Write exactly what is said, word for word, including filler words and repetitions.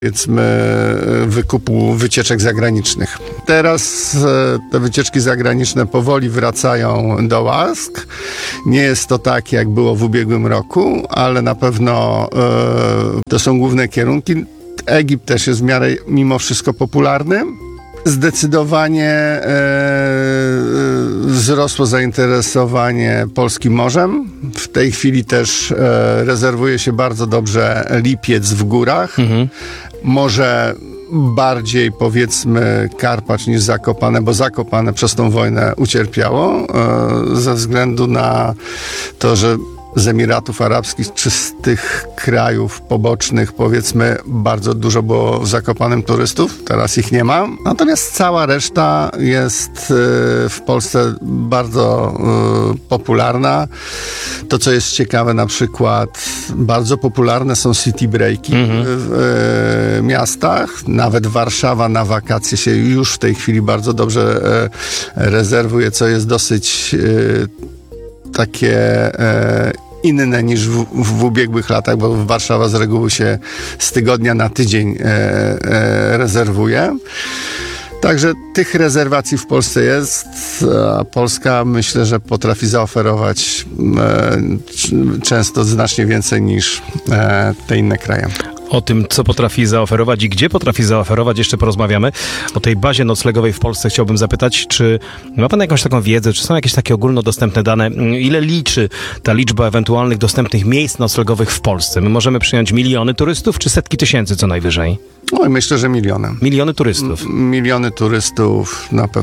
powiedzmy wykupu wycieczek zagranicznych. Teraz te wycieczki zagraniczne powoli wracają do łask. Nie jest to tak, jak było w ubiegłym roku, ale na pewno e, to są główne kierunki. Egipt też jest w miarę mimo wszystko popularny. Zdecydowanie e, wzrosło zainteresowanie polskim morzem. W tej chwili też e, rezerwuje się bardzo dobrze Lipiec w górach. Mhm. Może bardziej powiedzmy Karpacz niż Zakopane, bo Zakopane przez tą wojnę ucierpiało e, ze względu na to, że z Emiratów Arabskich czy z tych krajów pobocznych, powiedzmy, bardzo dużo było w Zakopanem turystów. Teraz ich nie ma. Natomiast cała reszta jest y, w Polsce bardzo y, popularna. To, co jest ciekawe, na przykład bardzo popularne są city breaki mhm. w y, miastach. Nawet Warszawa na wakacje się już w tej chwili bardzo dobrze y, rezerwuje, co jest dosyć y, takie e, inne niż w, w ubiegłych latach, bo Warszawa z reguły się z tygodnia na tydzień e, e, rezerwuje. Także tych rezerwacji w Polsce jest, a Polska myślę, że potrafi zaoferować e, często znacznie więcej niż e, te inne kraje. O tym, co potrafi zaoferować i gdzie potrafi zaoferować, jeszcze porozmawiamy. O tej bazie noclegowej w Polsce chciałbym zapytać, czy ma pan jakąś taką wiedzę, czy są jakieś takie ogólnodostępne dane, ile liczy ta liczba ewentualnych dostępnych miejsc noclegowych w Polsce? My możemy przyjąć miliony turystów, czy setki tysięcy co najwyżej? Oj, myślę, że miliony. Miliony turystów. M- miliony turystów na pewno.